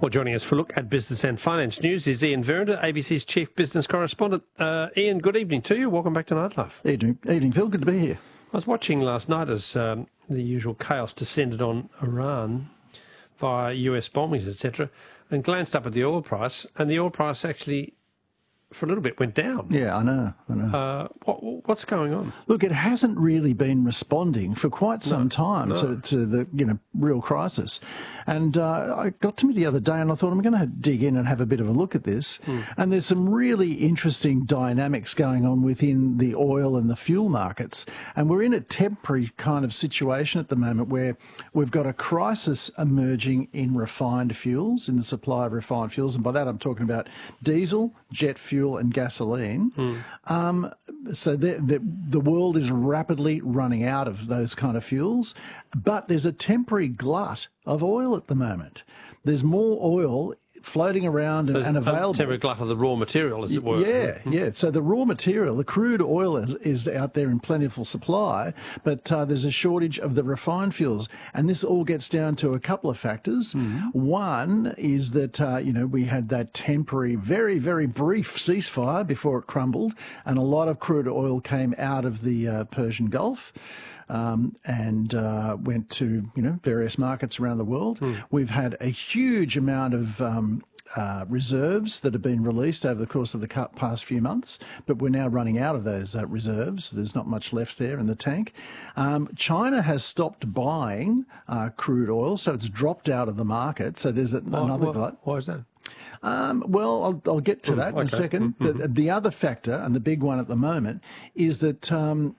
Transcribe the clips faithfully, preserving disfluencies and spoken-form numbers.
Well, joining us for a look at business and finance news is Ian Verrinder, A B C's chief business correspondent. Uh, Ian, good evening to you. Welcome back to Nightlife. Evening, evening, Phil. Good to be here. I was watching last night as um, the usual chaos descended on Iran via U S bombings, et cetera, and glanced up at the oil price, and the oil price actually, for a little bit, went down. Yeah, I know. I know. Uh, what, what's going on? Look, it hasn't really been responding for quite some No, time no. to, to the you know real crisis. And uh, I got to me the other day, and I thought I'm going to dig in and have a bit of a look at this. Mm. And there's some really interesting dynamics going on within the oil and the fuel markets. And we're in a temporary kind of situation at the moment where we've got a crisis emerging in refined fuels, in the supply of refined fuels. And by that I'm talking about diesel, jet fuel and gasoline. Mm. Um, so the, the, the world is rapidly running out of those kind of fuels, but there's a temporary glut of oil at the moment. There's more oil floating around and, and available. A temporary glut of the raw material, as it were. Yeah, yeah. So the raw material, the crude oil is, is out there in plentiful supply, but uh, there's a shortage of the refined fuels. And this all gets down to a couple of factors. Mm-hmm. One is that, uh, you know, we had that temporary, very, very brief ceasefire before it crumbled, and a lot of crude oil came out of the uh, Persian Gulf. Um, and uh, went to you know various markets around the world. Mm. We've had a huge amount of um, uh, reserves that have been released over the course of the past few months, but we're now running out of those uh, reserves. There's not much left there in the tank. Um, China has stopped buying uh, crude oil, so it's dropped out of the market. So there's a, another why, glut. Why is that? Um, well, I'll, I'll get to that mm, in okay. a second. Mm-hmm. But the other factor, and the big one at the moment, is that Um,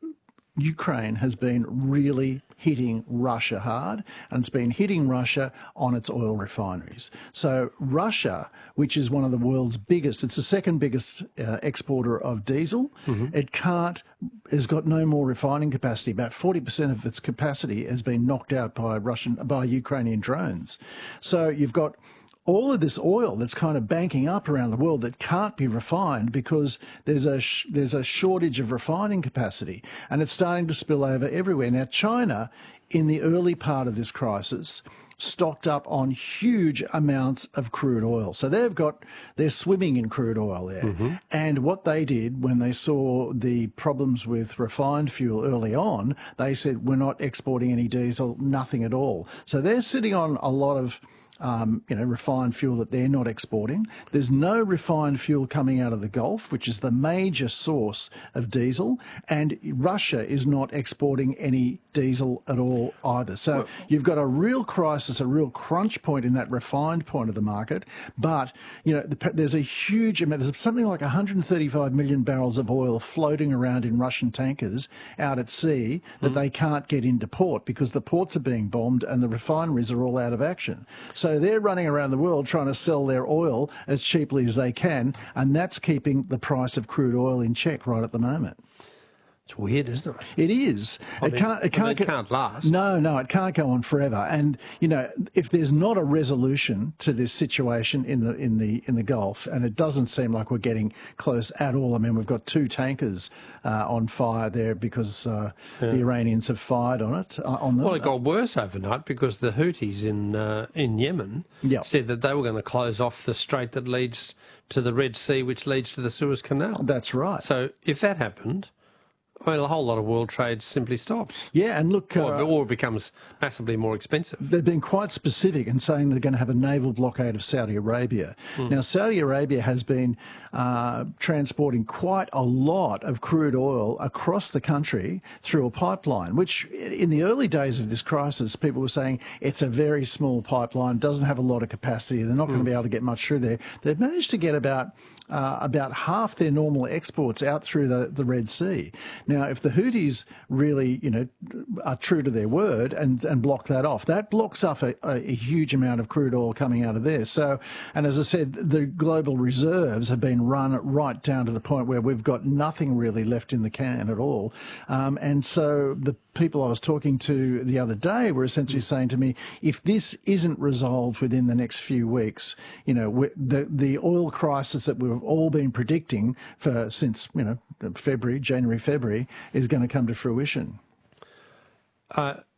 Ukraine has been really hitting Russia hard, and it's been hitting Russia on its oil refineries. So Russia, which is one of the world's biggest, it's the second biggest uh, exporter of diesel, mm-hmm. it can't, has got no more refining capacity. About forty percent of its capacity has been knocked out by Russian, by Ukrainian drones. So you've got all of this oil that's kind of banking up around the world that can't be refined because there's a sh there's a shortage of refining capacity, and it's starting to spill over everywhere. Now, China, in the early part of this crisis, stocked up on huge amounts of crude oil. So they've got, they're swimming in crude oil there. Mm-hmm. And what they did when they saw the problems with refined fuel early on, they said, we're not exporting any diesel, nothing at all. So they're sitting on a lot of Um, you know, refined fuel that they're not exporting. There's no refined fuel coming out of the Gulf, which is the major source of diesel, and Russia is not exporting any diesel at all either. So well, you've got a real crisis, a real crunch point in that refined point of the market. But, you know, the, there's a huge amount, there's something like one hundred thirty-five million barrels of oil floating around in Russian tankers out at sea that mm. they can't get into port because the ports are being bombed and the refineries are all out of action. So So they're running around the world trying to sell their oil as cheaply as they can, and that's keeping the price of crude oil in check right at the moment. It's weird, isn't it? It is. I it mean, can't. It can't, it can't last. No, no, it can't go on forever. And you know, if there's not a resolution to this situation in the in the in the Gulf, and it doesn't seem like we're getting close at all. I mean, we've got two tankers uh, on fire there because uh, yeah. the Iranians have fired on it. Uh, on them. Well, it got worse overnight because the Houthis in uh, in Yemen yep. said that they were going to close off the strait that leads to the Red Sea, which leads to the Suez Canal. That's right. So if that happened, well, a whole lot of world trade simply stops. Yeah, and look... Or, uh, or it becomes massively more expensive. They've been quite specific in saying they're going to have a naval blockade of Saudi Arabia. Mm. Now, Saudi Arabia has been uh, transporting quite a lot of crude oil across the country through a pipeline, which in the early days of this crisis, people were saying it's a very small pipeline, doesn't have a lot of capacity, they're not mm. going to be able to get much through there. They've managed to get about... Uh, about half their normal exports out through the, the Red Sea. Now, if the Houthis really, you know, are true to their word and, and block that off, that blocks off a, a, a huge amount of crude oil coming out of there. So, and as I said, the global reserves have been run right down to the point where we've got nothing really left in the can at all. Um, and so the people I was talking to the other day were essentially saying to me, if this isn't resolved within the next few weeks, you know, the the oil crisis that we've all been predicting for since, you know, February, January, February, is going to come to fruition. Uh,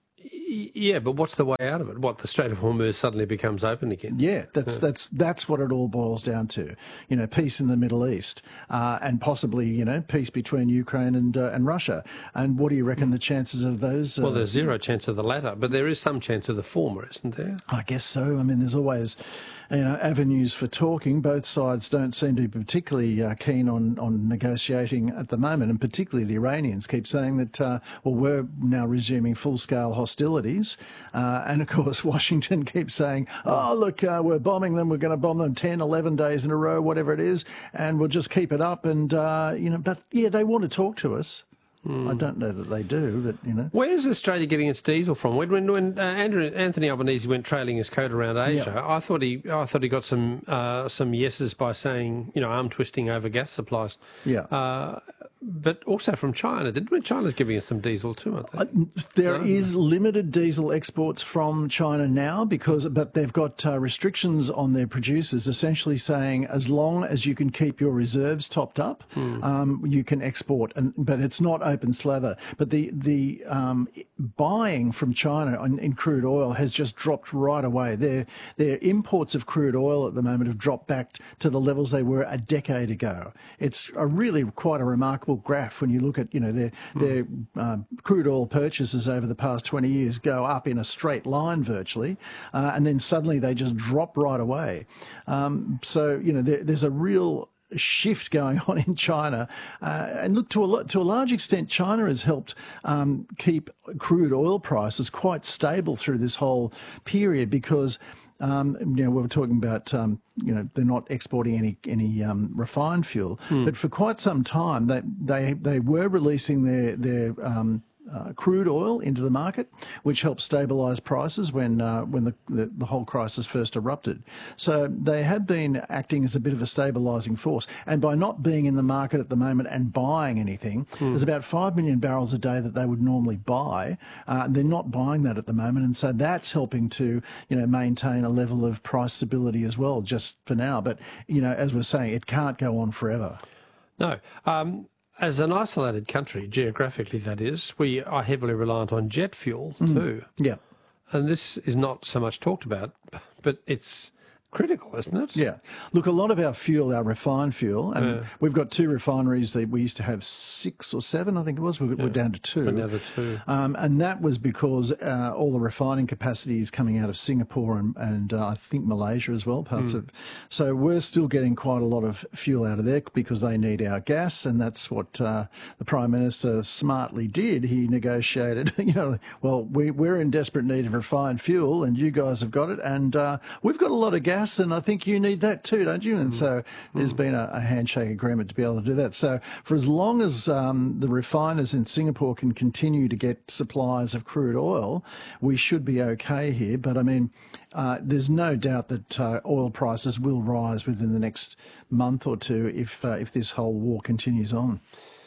Y- Yeah, but what's the way out of it? What, the Strait of Hormuz suddenly becomes open again? Yeah, that's that's that's what it all boils down to. You know, peace in the Middle East, uh, and possibly you know peace between Ukraine and uh, and Russia. And what do you reckon the chances of those? Uh, Well, there's zero chance of the latter, but there is some chance of the former, isn't there? I guess so. I mean, there's always, you know, avenues for talking. Both sides don't seem to be particularly uh, keen on, on negotiating at the moment, and particularly the Iranians keep saying that, uh, well, we're now resuming full-scale hostilities. Uh, and, of course, Washington keeps saying, oh, look, uh, we're bombing them. We're going to bomb them ten, eleven days in a row, whatever it is, and we'll just keep it up. And, uh, you know, but, yeah, they want to talk to us. I don't know that they do, but, you know. Where's Australia getting its diesel from? When when, when uh, Andrew, Anthony Albanese went trailing his coat around Asia, Yeah. I thought he I thought he got some uh, some yeses by saying, you know, arm twisting over gas supplies. Yeah. Uh, but also from China. Didn't China's giving us some diesel too, aren't they? Uh, There is limited diesel exports from China now because, but they've got uh, restrictions on their producers, essentially saying as long as you can keep your reserves topped up, um, you can export. And but it's not open slather. But the the um, buying from China in, in crude oil has just dropped right away. Their their imports of crude oil at the moment have dropped back to the levels they were a decade ago. It's a really quite a remarkable graph when you look at, you know, their their uh, crude oil purchases over the past twenty years go up in a straight line virtually, uh, and then suddenly they just drop right away. Um, so, you know, there, there's a real shift going on in China, uh, and look, to a to a large extent, China has helped um, keep crude oil prices quite stable through this whole period because. Um, you know, we were talking about, um, you know, they're not exporting any any um, refined fuel, but for quite some time they they they were releasing their their um, uh, crude oil into the market, which helped stabilise prices when uh, when the, the the whole crisis first erupted. So they have been acting as a bit of a stabilising force, and by not being in the market at the moment and buying anything, there's about five million barrels a day that they would normally buy. Uh, they're not buying that at the moment, and so that's helping to you know maintain a level of price stability as well, just for now. But you know, as we're saying, it can't go on forever. No. Um, as an isolated country, geographically that is, we are heavily reliant on jet fuel too. Yeah. And this is not so much talked about, but it's critical, isn't it? Yeah. Look, a lot of our fuel, our refined fuel, and Yeah. we've got two refineries that we used to have six or seven, I think it was. We're, we're down to two. We're down to two. Um, and that was because uh, all the refining capacity is coming out of Singapore and, and uh, I think Malaysia as well, parts of. So we're still getting quite a lot of fuel out of there because they need our gas, and that's what uh, the Prime Minister smartly did. He negotiated, you know, well, we, we're in desperate need of refined fuel, and you guys have got it, and uh, we've got a lot of gas, and I think you need that too, don't you? And so there's been a, a handshake agreement to be able to do that. So for as long as um, the refiners in Singapore can continue to get supplies of crude oil, we should be okay here. But I mean, uh, there's no doubt that uh, oil prices will rise within the next month or two if uh, if this whole war continues on.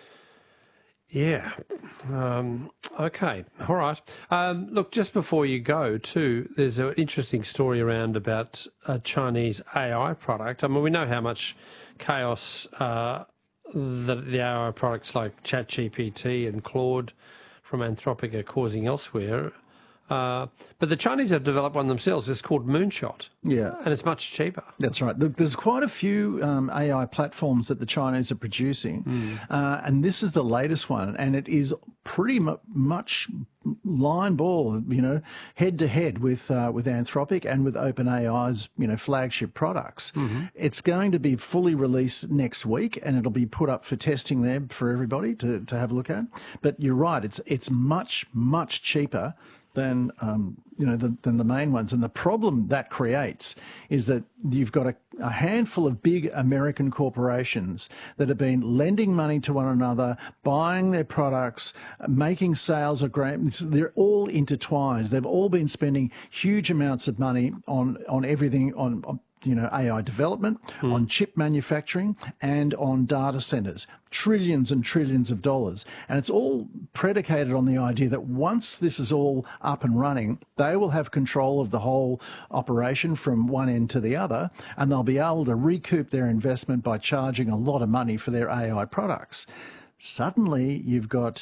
Yeah. Um, okay. All right. Um, look, just before you go, too, there's an interesting story around about a Chinese A I product. I mean, we know how much chaos uh, the, the A I products like ChatGPT and Claude from Anthropic are causing elsewhere. Uh, but the Chinese have developed one themselves. It's called Moonshot. Yeah. And it's much cheaper. That's right. Look, there's quite a few um, A I platforms that the Chinese are producing, Mm. uh, and this is the latest one, and it is pretty mu- much line ball, you know, head to head with uh, with Anthropic and with OpenAI's, you know, flagship products. Mm-hmm. It's going to be fully released next week, and it'll be put up for testing there for everybody to, to have a look at. But you're right; it's it's much much cheaper than um, you know than, than the main ones. And the problem that creates is that you've got a, a handful of big American corporations that have been lending money to one another, buying their products, making sales agreements. They're all intertwined. They've all been spending huge amounts of money on on everything on. on you know, A I development, mm. on chip manufacturing, and on data centres, trillions and trillions of dollars. And it's all predicated on the idea that once this is all up and running, they will have control of the whole operation from one end to the other, and they'll be able to recoup their investment by charging a lot of money for their A I products. Suddenly, you've got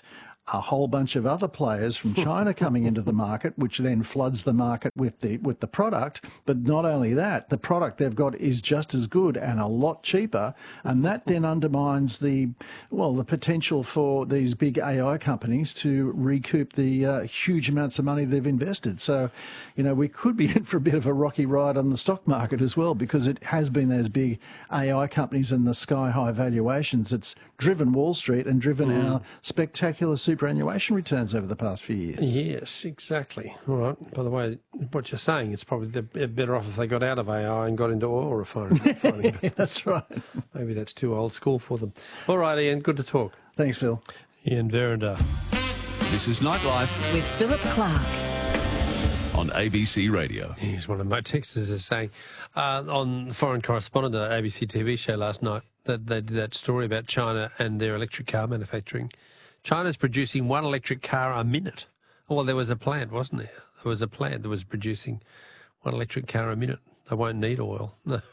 a whole bunch of other players from China coming into the market, which then floods the market with the with the product. But not only that, the product they've got is just as good and a lot cheaper, and that then undermines the well the potential for these big A I companies to recoup the uh, huge amounts of money they've invested. So, you know, we could be in for a bit of a rocky ride on the stock market as well, because it has been those big A I companies and the sky-high valuations that's driven Wall Street and driven mm. our spectacular superannuation returns over the past few years. Yes, exactly. All right. By the way, what you're saying, it's probably they're better off if they got out of A I and got into oil refining. That's right. Maybe that's too old school for them. All right, Ian, good to talk. Thanks, Phil. Ian Verender. This is Nightlife with Philip Clark on A B C Radio. Here's one of my texters is saying uh, on Foreign Correspondent, the A B C T V show last night, that they did that story about China and their electric car manufacturing. China's producing one electric car a minute. Well, there was a plant, wasn't there? There was a plant that was producing one electric car a minute. They won't need oil. No.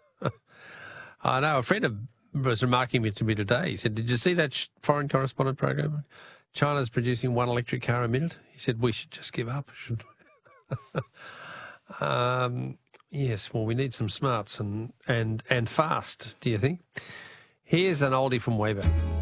I know. A friend of, was remarking to me today. He said, did you see that Foreign Correspondent program? China's producing one electric car a minute. He said, we should just give up, shouldn't we? um, yes, well, we need some smarts and, and, and fast, do you think? Here's an oldie from way back.